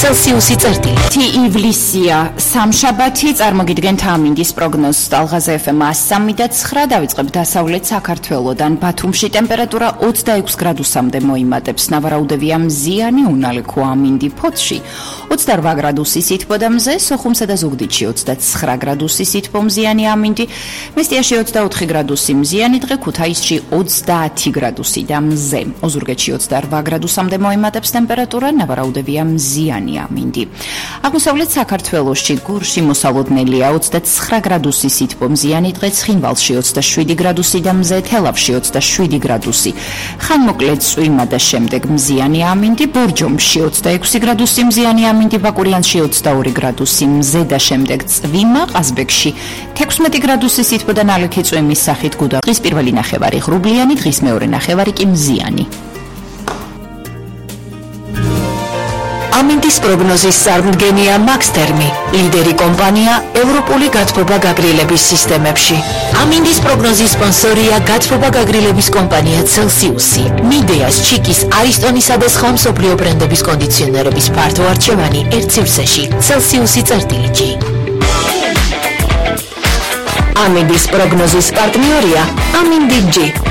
ცელსიუსი წერტილი. ივლისია, სამშაბათი წარმოგიდგენთ ამინდის პროგნოზს ტალღაზე FM 103.9 დავიწყებ დასავლეთ საქართველოდან. ბათუმში ტემპერატურა 26 გრადუსამდე მოიმატებს. ნავარაუდევია მზიანი უნალექო ამინდი ფოთში 28 გრადუსი სითბო და მზე, სოხუმსა და ზუგდიდში 29 გრადუსი სითბო მზიანი ამინდი, მესტიაში 24 გრადუსი მზიანი დღე, ქუთაისში 30 გრადუსი და მზე, ოზურგეთში 28 გრადუსამდე მოიმატებს ტემპერატურა, ნავარაუდევია მზიანი ამინდი. აღმოსავლეთ საქართველოში გურში მოსალოდნელია 29 გრადუსი სითბო მზიანი დღე, ცხინვალში 27 გრადუსი და მზე, თელავში 27 გრადუსი, ხანმოკლე წვიმა და შემდეგ მზიანი ამინდი, ბორჯომში 26 გრადუსი მზიანი ამინდი, ბაკურიანში 22 გრადუსი მზე და შემდეგ წვიმა, ყაზბეგში 16 გრადუსი სითბო და ნალექი წვიმის სახით გუდა. დღის პირველი ნახევარი ღრუბლიანი, დღის მეორე ნახევარი კი მზიანი. ამინდის პროგნოზის წარმომადგენელია მაქსთერმი, ლიდერი კომპანია ევროპული გათბობა გაგრილების სისტემებში. ამინდის პროგნოზის სპონსორია გათბობა გაგრილების კომპანია ცელსიუსი. მიდეას, ჩიკის, არისტონისა და სხვა მსოფლიო ბრენდების კონდიციონერების ფართო არჩევანი ერთ სივრცეში. ცელსიუსი წერტილი. ამინდის პროგნოზის პარტნიორია ამინდი.